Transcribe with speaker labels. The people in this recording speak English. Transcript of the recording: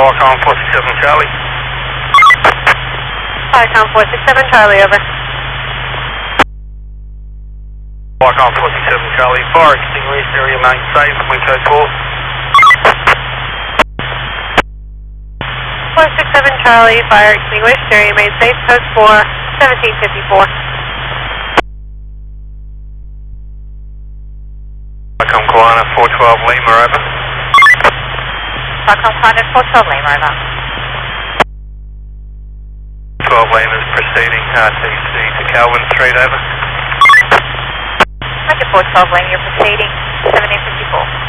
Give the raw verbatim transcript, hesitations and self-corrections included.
Speaker 1: Falcon four six seven Charlie.
Speaker 2: Falcon four six seven Charlie, over.
Speaker 1: Falcon four six seven Charlie, fire extinguished, area main safe, wind code four.
Speaker 2: four six seven Charlie, fire extinguished, area main safe, code four, seventeen fifty-four.
Speaker 1: Falcon Kwana four twelve Lima, over.
Speaker 2: Falcon Kwana four twelve Lima, over.
Speaker 1: twelve Lima is proceeding R T C to Calvin Street, over.
Speaker 2: Roger four twelve Lima, you're proceeding, seventeen fifty-four.